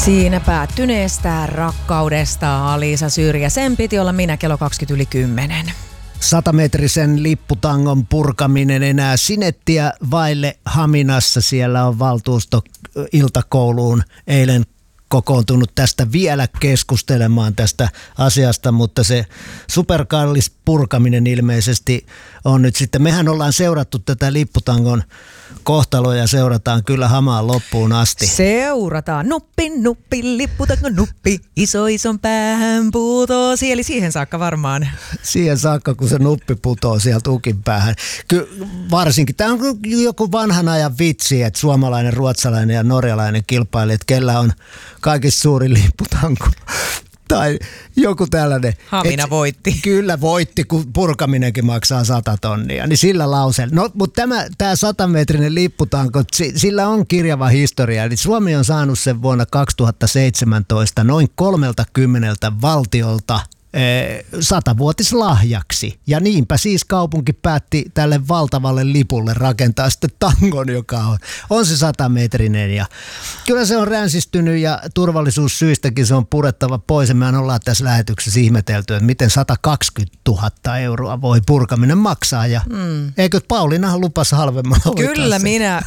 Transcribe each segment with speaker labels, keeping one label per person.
Speaker 1: Siinä päättyneestä rakkaudesta Alisa Syrjä. Sen piti olla minä kello 20:10.
Speaker 2: 100-metrisen lipputangon purkaminen enää sinettiä vaille Haminassa. Siellä on valtuusto iltakouluun eilen kokoontunut tästä vielä keskustelemaan tästä asiasta, mutta se superkallis purkaminen ilmeisesti on nyt sitten. Mehän ollaan seurattu tätä lipputangon kohtaloa ja seurataan kyllä hamaan loppuun asti.
Speaker 1: Seurataan. Nuppi, lipputangon nuppi, ison päähän putosi. Eli siihen saakka varmaan.
Speaker 2: Siihen saakka, kun se nuppi putoo sieltä ukin päähän. Varsinkin, tämä on joku vanhan ajan vitsi, että suomalainen, ruotsalainen ja norjalainen kilpailijat, kellä on kaikista suurin lipputanko. Tai joku tällainen.
Speaker 1: Hamina voitti.
Speaker 2: Kyllä voitti, kun purkaminenkin maksaa 100 tonnia. Niin sillä lauseella. No, mutta tämä 100-metrinen lipputanko, sillä on kirjava historia. Eli Suomi on saanut sen vuonna 2017 noin 30 valtiolta 100-vuotislahjaksi. Ja niinpä siis kaupunki päätti tälle valtavalle lipulle rakentaa sitten tangon, joka on se 100-metrinen. Ja kyllä se on ränsistynyt ja turvallisuussyistäkin se on purettava pois. Ja mehän ollaan tässä lähetyksessä ihmetelty, että miten 120 000 euroa voi purkaminen maksaa. Ja eikö Pauliinahan lupasi halvemmalla?
Speaker 1: Kyllä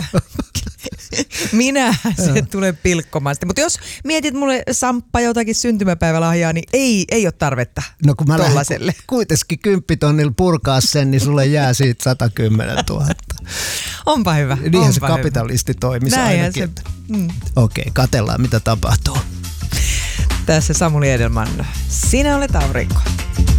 Speaker 1: minä se tulee pilkkomaan. Mutta jos mietit mulle Samppa jotakin syntymäpäivälahjaa, niin ei ole tarvetta.
Speaker 2: No kun mä lähden kuitenkin 10 000 purkaa sen, niin sulle jää siitä 110 000.
Speaker 1: Onpa hyvä.
Speaker 2: Niinhän se kapitalisti toimisi ainakin. Okei, katsellaan mitä tapahtuu.
Speaker 1: Tässä Samuli Edelman. Sinä olet aurinko.